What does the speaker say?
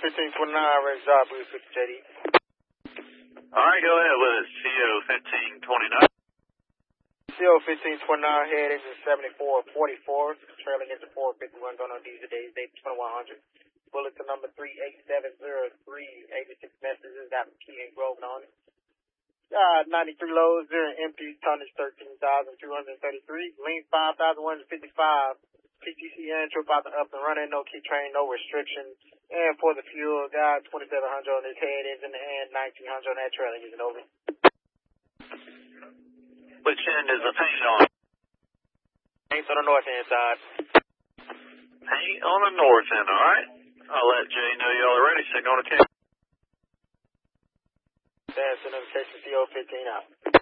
1529, ready to job, Blue 50 JD. Alright, go ahead with it. CO 1529. CO 1529, head engine 7444, trailing into 451, going on diesel days, date 2100. Bulletin number 38703, 86 messages, got Key and Grove on it. 93 loads, zero empty, tonnage 13,233, length 5,155. PTC intro about to up and running, no key train, no restrictions. And for the fuel, got 2,700 on this head engine and 1,900 on that trailing engine, over. Which end is the paint on? Paint's on the north hand side. Paint on the north end, alright? I'll let Jay know y'all are ready, signal on the camera. That's an invitation, CO 15 out.